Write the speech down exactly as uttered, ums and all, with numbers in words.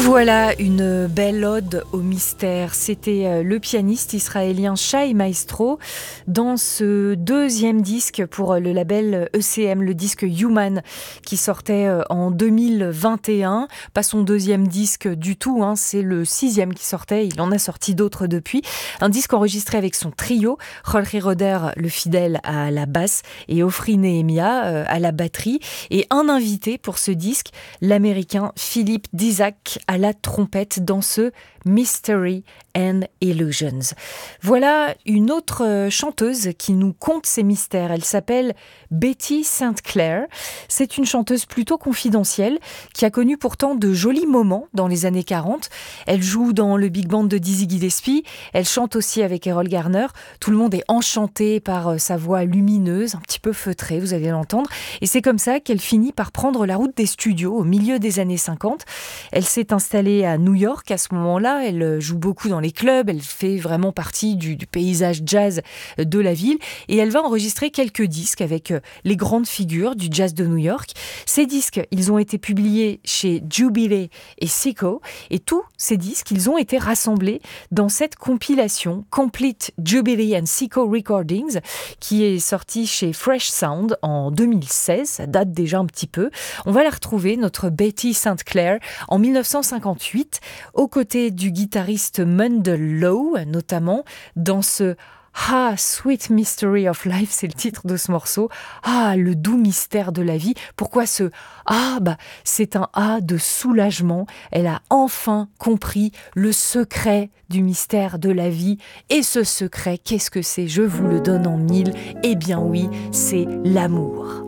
Voilà une belle ode au mystère. C'était le pianiste israélien Shai Maestro dans ce deuxième disque pour le label E C M, le disque Human, qui sortait en deux mille vingt et un. Pas son deuxième disque du tout, hein, c'est le sixième qui sortait. Il en a sorti d'autres depuis. Un disque enregistré avec son trio, Jorge Roder, le fidèle, à la basse, et Ofri Nehemia euh, à la batterie. Et un invité pour ce disque, l'américain Philippe Dizak à la trompette dans ce Mystery and Illusions. Voilà une autre chanteuse qui nous conte ses mystères. Elle s'appelle Betty Saint Clair. C'est une chanteuse plutôt confidentielle qui a connu pourtant de jolis moments dans les années quarante. Elle joue dans le big band de Dizzy Gillespie. Elle chante aussi avec Errol Garner. Tout le monde est enchanté par sa voix lumineuse, un petit peu feutrée, vous allez l'entendre. Et c'est comme ça qu'elle finit par prendre la route des studios au milieu des années cinquante. Elle s'est installée à New York à ce moment-là. Elle joue beaucoup dans les clubs. Elle fait vraiment partie du, du paysage jazz de la ville. Et elle va enregistrer quelques disques avec les grandes figures du jazz de New York. Ces disques, ils ont été publiés chez Jubilee et Syco. Et tous ces disques, ils ont été rassemblés dans cette compilation Complete Jubilee and Syco Recordings qui est sortie chez Fresh Sound en deux mille seize. Ça date déjà un petit peu. On va la retrouver, notre Betty Saint Clair, en mille neuf cent cinquante-huit, aux côtés du guitariste Mundell Lowe, notamment dans ce Ah, Sweet Mystery of Life, c'est le titre de ce morceau. Ah, le doux mystère de la vie. Pourquoi ce Ah, bah, c'est un Ah de soulagement. Elle a enfin compris le secret du mystère de la vie. Et ce secret, qu'est-ce que c'est ? Je vous le donne en mille. Eh bien oui, c'est l'amour.